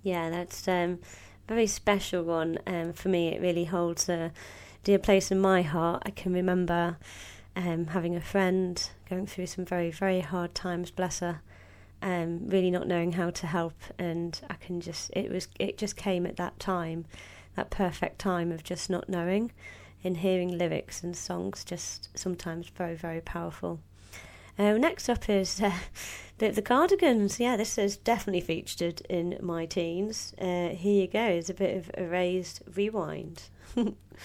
Yeah, that's very special one. For me, it really holds a dear place in my heart. I can remember having a friend going through some very, very hard times, bless her, really not knowing how to help, and it just came at that time, that perfect time of just not knowing, and hearing lyrics and songs just sometimes very, very powerful. Next up is the Cardigans. Yeah, this is definitely featured in my teens. Here you go. It's a bit of erased rewind.